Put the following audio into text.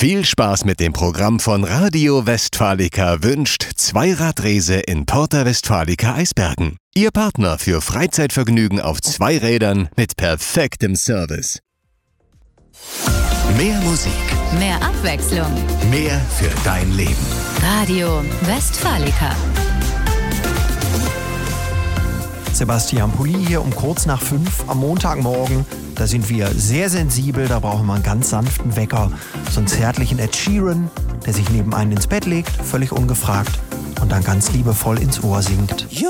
Viel Spaß mit dem Programm von Radio Westfalica wünscht Zweiradrese in Porta Westfalica Eisbergen. Ihr Partner für Freizeitvergnügen auf 2 Rädern mit perfektem Service. Mehr Musik, mehr Abwechslung, mehr für dein Leben. Radio Westfalica. Sebastian Pulli hier um kurz nach 5 am Montagmorgen. Da sind wir sehr sensibel, da brauchen wir einen ganz sanften Wecker. So einen zärtlichen Ed Sheeran, der sich neben einen ins Bett legt, völlig ungefragt und dann ganz liebevoll ins Ohr singt.